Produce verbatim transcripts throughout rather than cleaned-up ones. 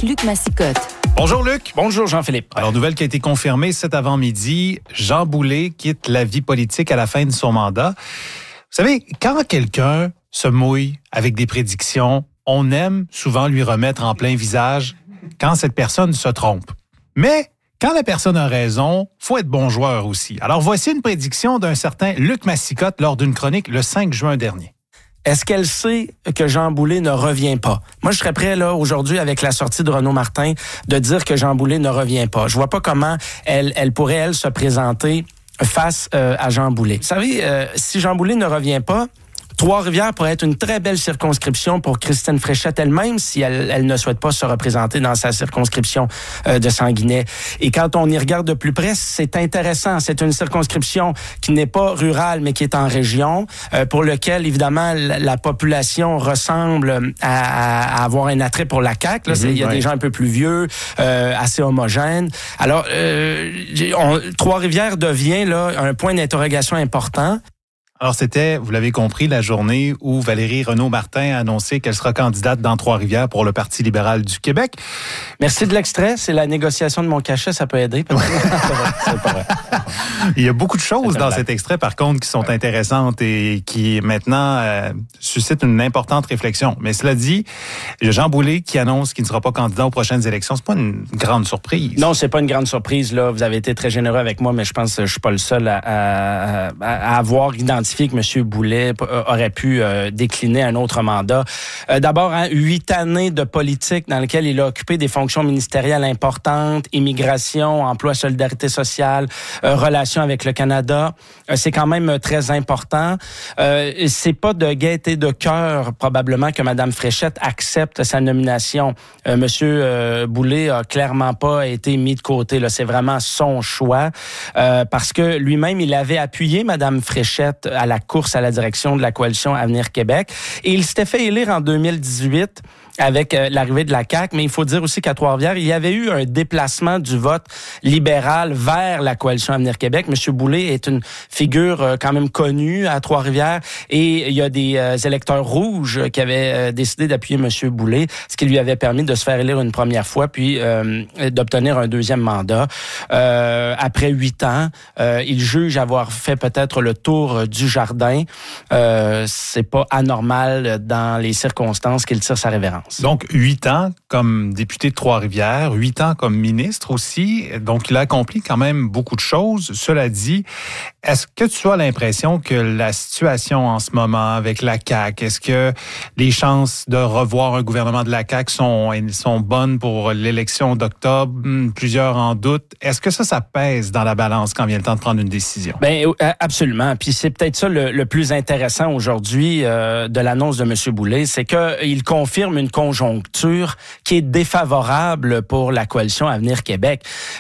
Luc Massicotte. Bonjour Luc. Bonjour Jean-Philippe. Alors, nouvelle qui a été confirmée cet avant-midi, Jean Boulet quitte la vie politique à la fin de son mandat. Vous savez, quand quelqu'un se mouille avec des prédictions, on aime souvent lui remettre en plein visage quand cette personne se trompe. Mais quand la personne a raison, faut être bon joueur aussi. Alors, voici une prédiction d'un certain Luc Massicotte lors d'une chronique le cinq juin dernier. Est-ce qu'elle sait que Jean Boulet ne revient pas? Moi, je serais prêt, là, aujourd'hui, avec la sortie de Renaud Martin, de dire que Jean Boulet ne revient pas. Je vois pas comment elle, elle pourrait, elle, se présenter face euh, à Jean Boulet. Vous savez, euh, si Jean Boulet ne revient pas, Trois-Rivières pourrait être une très belle circonscription pour Christine Fréchette elle-même si elle, elle ne souhaite pas se représenter dans sa circonscription euh, de Sanguinet. Et quand on y regarde de plus près, c'est intéressant. C'est une circonscription qui n'est pas rurale, mais qui est en région, euh, pour lequel, évidemment, la, la population ressemble à, à avoir un attrait pour la C A Q. Là, mm-hmm, il y a ouais. des gens un peu plus vieux, euh, assez homogènes. Alors, euh, on, Trois-Rivières devient là un point d'interrogation important. Alors, c'était, vous l'avez compris, la journée où Valérie Renaud-Martin a annoncé qu'elle sera candidate dans Trois-Rivières pour le Parti libéral du Québec. Merci de l'extrait. C'est la négociation de mon cachet, ça peut aider. Ouais. C'est pas vrai. Il y a beaucoup de choses dans cet extrait, par contre, qui sont ouais. intéressantes et qui, maintenant, euh, suscitent une importante réflexion. Mais cela dit, Jean Boulet qui annonce qu'il ne sera pas candidat aux prochaines élections, c'est pas une grande surprise. Non, c'est pas une grande surprise. Là, vous avez été très généreux avec moi, mais je pense que je suis pas le seul à, à, à avoir identifié que M. Boulet aurait pu euh, décliner un autre mandat. Euh, d'abord, hein, huit années de politique dans lesquelles il a occupé des fonctions ministérielles importantes, immigration, emploi, solidarité sociale, euh, relations avec le Canada. Euh, c'est quand même très important. Euh, c'est pas de gaieté et de cœur, probablement, que Mme Fréchette accepte sa nomination. Euh, M. Euh, Boulet a clairement pas été mis de côté. Là. C'est vraiment son choix. Euh, parce que lui-même, il avait appuyé Mme Fréchette à la course à la direction de la coalition Avenir Québec. Et il s'était fait élire en deux mille dix-huit avec euh, l'arrivée de la C A Q, mais il faut dire aussi qu'à Trois-Rivières, il y avait eu un déplacement du vote libéral vers la coalition Avenir Québec. M. Boulet est une figure euh, quand même connue à Trois-Rivières et il y a des euh, électeurs rouges qui avaient euh, décidé d'appuyer M. Boulet, ce qui lui avait permis de se faire élire une première fois, puis euh, d'obtenir un deuxième mandat. Euh, après huit ans, euh, il juge avoir fait peut-être le tour du jardin. Euh, c'est pas anormal dans les circonstances qu'il tire sa révérence. Donc, huit ans comme député de Trois-Rivières, huit ans comme ministre aussi. Donc, il a accompli quand même beaucoup de choses. Cela dit, est-ce que tu as l'impression que la situation en ce moment avec la C A Q, est-ce que les chances de revoir un gouvernement de la C A Q sont, sont bonnes pour l'élection d'octobre? Plusieurs en doutent. Est-ce que ça, ça pèse dans la balance quand vient le temps de prendre une décision? Bien, absolument. Puis c'est peut-être ça le, le plus intéressant aujourd'hui euh, de l'annonce de M. Boulet, c'est qu'il confirme une conjoncture qui est défavorable pour la coalition Avenir Québec.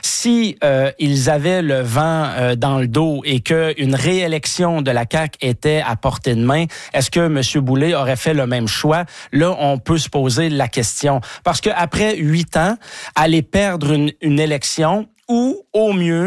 Si euh, ils avaient le vent euh, dans le dos et qu'une réélection de la C A Q était à portée de main, est-ce que M. Boulet aurait fait le même choix? Là, on peut se poser la question. Parce qu'après huit ans, aller perdre une, une élection ou, au mieux,